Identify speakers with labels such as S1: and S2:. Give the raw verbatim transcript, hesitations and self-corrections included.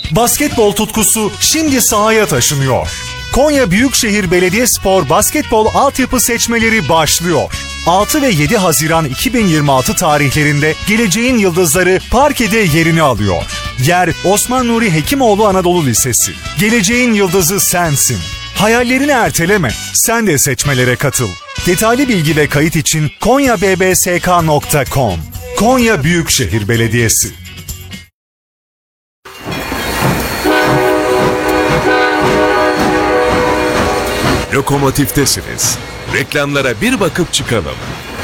S1: Basketbol tutkusu şimdi sahaya taşınıyor. Konya Büyükşehir Belediyespor Basketbol Altyapı Seçmeleri başlıyor. altı ve yedi Haziran iki bin yirmi altı tarihlerinde geleceğin yıldızları parkede yerini alıyor. Yer Osman Nuri Hekimoğlu Anadolu Lisesi. Geleceğin yıldızı sensin. Hayallerini erteleme, sen de seçmelere katıl. Detaylı bilgi ve kayıt için konya b b s k nokta com. Konya Büyükşehir Belediyesi.
S2: Lokomotiftesiniz. Reklamlara bir bakıp çıkalım.